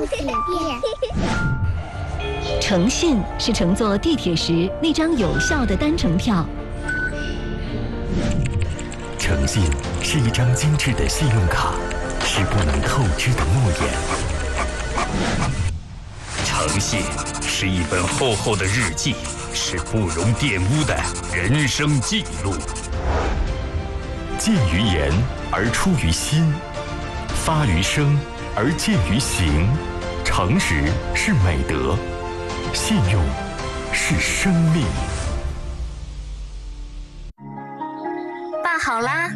铁片。 诚信是乘坐地铁时那张有效的单程票。 诚信是一张精致的信用卡，是不能透支的诺言。 诚信是一本厚厚的日记，是不容玷污的人生记录。 见于言而出于心，发于声而见于行。诚实是美德，信用是生命。 拌好啦。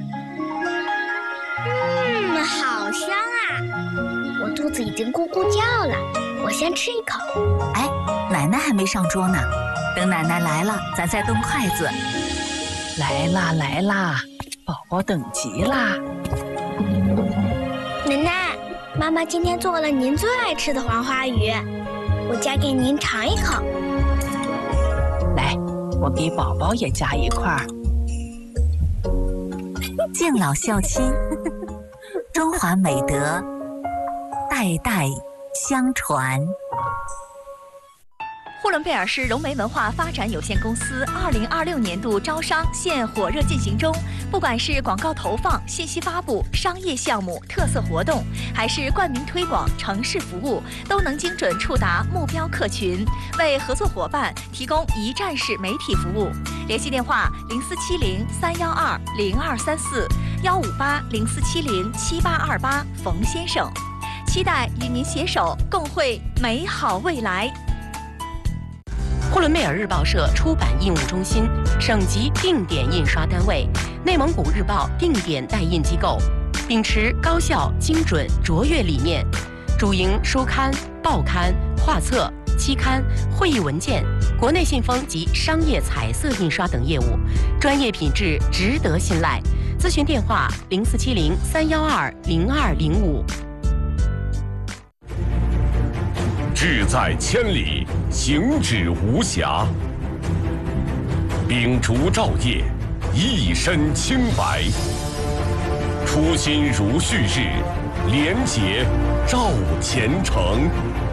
好香啊！我肚子已经咕咕叫了，我先吃一口。 哎，奶奶还没上桌呢，等奶奶来了，咱再动筷子。 来啦来啦，宝宝等急啦！ 奶奶，妈妈今天做了您最爱吃的黄花鱼，我夹给您尝一口。 来，我给宝宝也夹一块儿。 敬老孝亲，中华美德，代代相传。 呼伦贝尔市融媒文化发展有限公司2026年度招商现火热进行中，不管是广告投放、信息发布、商业项目、特色活动，还是冠名推广、城市服务，都能精准触达目标客群，为合作伙伴提供一站式媒体服务。联系电话0470-312-0234，158-0470-7828，冯先生。期待与您携手共绘美好未来。 呼伦贝尔日报社出版印务中心，省级定点印刷单位，内蒙古日报定点代印机构，秉持高效、精准、卓越理念，主营书刊、报刊、画册、期刊、会议文件、国内信封及商业彩色印刷等业务，专业品质值得信赖。咨询电话0470-312-0205。 志在千里，行止无暇。秉烛照夜，一身清白。初心如旭日，廉洁照前程。